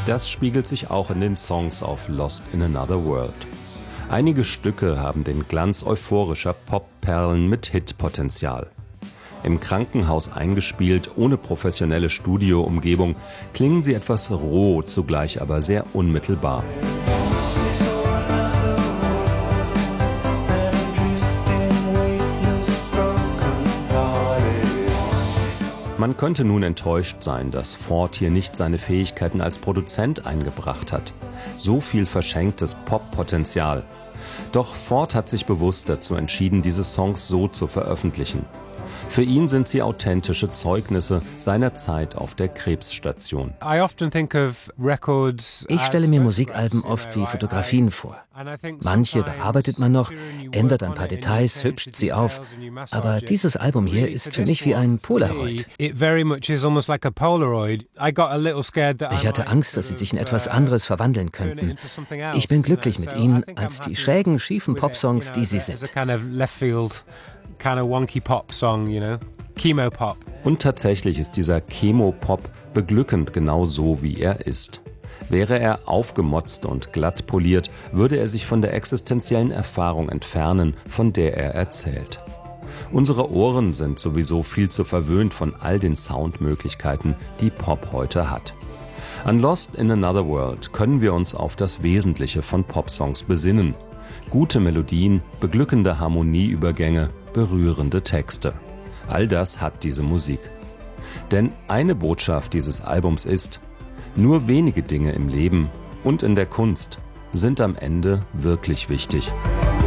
Das spiegelt sich auch in den Songs auf Lost in Another World. Einige Stücke haben den Glanz euphorischer Popperlen mit Hitpotenzial. Im Krankenhaus eingespielt, ohne professionelle Studioumgebung, klingen sie etwas roh, zugleich aber sehr unmittelbar. Man könnte nun enttäuscht sein, dass Ford hier nicht seine Fähigkeiten als Produzent eingebracht hat. So viel verschenktes Pop-Potenzial. Doch Ford hat sich bewusst dazu entschieden, diese Songs so zu veröffentlichen. Für ihn sind sie authentische Zeugnisse seiner Zeit auf der Krebsstation. Ich stelle mir Musikalben oft wie Fotografien vor. Manche bearbeitet man noch, ändert ein paar Details, hübscht sie auf. Aber dieses Album hier ist für mich wie ein Polaroid. Ich hatte Angst, dass sie sich in etwas anderes verwandeln könnten. Ich bin glücklich mit ihnen als die schrägen, schiefen Popsongs, die sie sind. Chemo-Pop. Und tatsächlich ist dieser Chemo-Pop beglückend genau so, wie er ist. Wäre er aufgemotzt und glatt poliert, würde er sich von der existenziellen Erfahrung entfernen, von der er erzählt. Unsere Ohren sind sowieso viel zu verwöhnt von all den Soundmöglichkeiten, die Pop heute hat. An Lost in Another World können wir uns auf das Wesentliche von Popsongs besinnen. Gute Melodien, beglückende Harmonieübergänge, berührende Texte. All das hat diese Musik. Denn eine Botschaft dieses Albums ist: Nur wenige Dinge im Leben und in der Kunst sind am Ende wirklich wichtig.